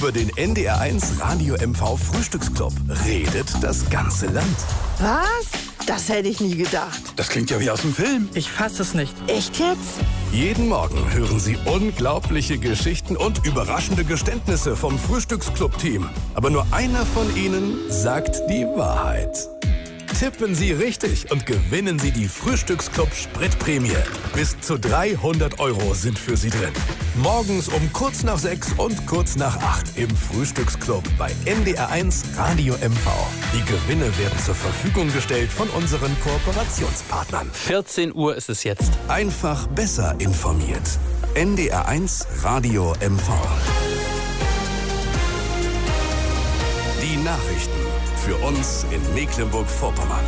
Über den NDR1 Radio MV Frühstücksclub redet das ganze Land. Was? Das hätte ich nie gedacht. Das klingt ja wie aus dem Film. Ich fass es nicht. Echt jetzt? Jeden Morgen hören Sie unglaubliche Geschichten und überraschende Geständnisse vom Frühstücksclub-Team. Aber nur einer von ihnen sagt die Wahrheit. Tippen Sie richtig und gewinnen Sie die Frühstücksclub-Spritprämie. Bis zu 300 € sind für Sie drin. Morgens um kurz nach 6 und kurz nach 8 im Frühstücksclub bei NDR1 Radio MV. Die Gewinne werden zur Verfügung gestellt von unseren Kooperationspartnern. 14 Uhr ist es jetzt. Einfach besser informiert. NDR1 Radio MV. Die Nachrichten für uns in Mecklenburg-Vorpommern.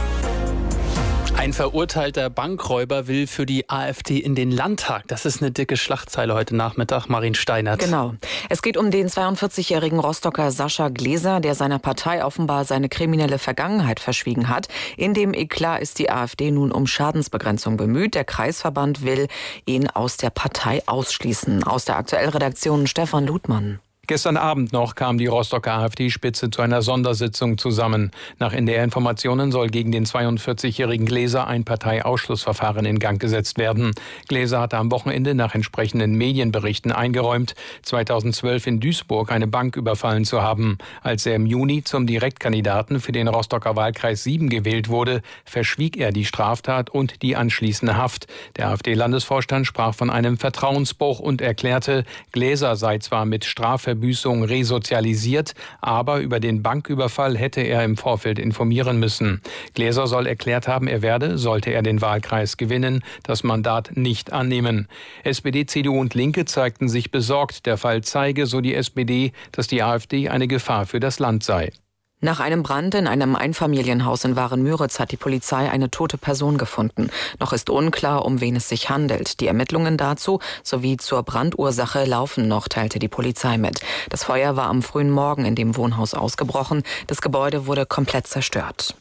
Ein verurteilter Bankräuber will für die AfD in den Landtag. Das ist eine dicke Schlagzeile heute Nachmittag. Marin Steinert. Genau. Es geht um den 42-jährigen Rostocker Sascha Gläser, der seiner Partei offenbar seine kriminelle Vergangenheit verschwiegen hat. In dem Eklat ist die AfD nun um Schadensbegrenzung bemüht. Der Kreisverband will ihn aus der Partei ausschließen. Aus der Aktuellredaktion Stefan Ludmann. Gestern Abend noch kam die Rostocker AfD-Spitze zu einer Sondersitzung zusammen. Nach NDR-Informationen soll gegen den 42-jährigen Gläser ein Parteiausschlussverfahren in Gang gesetzt werden. Gläser hatte am Wochenende nach entsprechenden Medienberichten eingeräumt, 2012 in Duisburg eine Bank überfallen zu haben. Als er im Juni zum Direktkandidaten für den Rostocker Wahlkreis 7 gewählt wurde, verschwieg er die Straftat und die anschließende Haft. Der AfD-Landesvorstand sprach von einem Vertrauensbruch und erklärte, Gläser sei zwar mit Strafverbüßung resozialisiert, aber über den Banküberfall hätte er im Vorfeld informieren müssen. Gläser soll erklärt haben, er werde, sollte er den Wahlkreis gewinnen, das Mandat nicht annehmen. SPD, CDU und Linke zeigten sich besorgt. Der Fall zeige, so die SPD, dass die AfD eine Gefahr für das Land sei. Nach einem Brand in einem Einfamilienhaus in Waren-Müritz hat die Polizei eine tote Person gefunden. Noch ist unklar, um wen es sich handelt. Die Ermittlungen dazu sowie zur Brandursache laufen noch, teilte die Polizei mit. Das Feuer war am frühen Morgen in dem Wohnhaus ausgebrochen. Das Gebäude wurde komplett zerstört.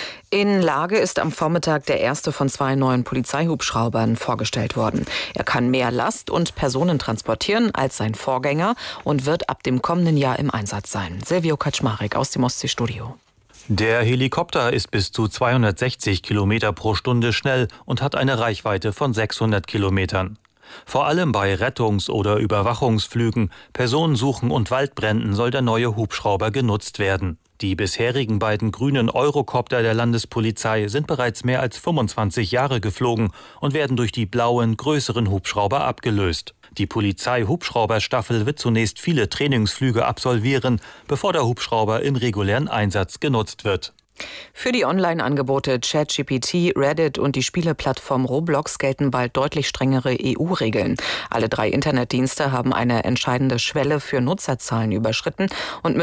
In Lage ist am Vormittag der erste von 2 neuen Polizeihubschraubern vorgestellt worden. Er kann mehr Last und Personen transportieren als sein Vorgänger und wird ab dem kommenden Jahr im Einsatz sein. Silvio Kaczmarek aus dem Ostsee-Studio. Der Helikopter ist bis zu 260 Kilometer pro Stunde schnell und hat eine Reichweite von 600 Kilometern. Vor allem bei Rettungs- oder Überwachungsflügen, Personensuchen und Waldbränden soll der neue Hubschrauber genutzt werden. Die bisherigen beiden grünen Eurocopter der Landespolizei sind bereits mehr als 25 Jahre geflogen und werden durch die blauen, größeren Hubschrauber abgelöst. Die Polizei-Hubschrauberstaffel wird zunächst viele Trainingsflüge absolvieren, bevor der Hubschrauber im regulären Einsatz genutzt wird. Für die Online-Angebote ChatGPT, Reddit und die Spieleplattform Roblox gelten bald deutlich strengere EU-Regeln. Alle 3 Internetdienste haben eine entscheidende Schwelle für Nutzerzahlen überschritten und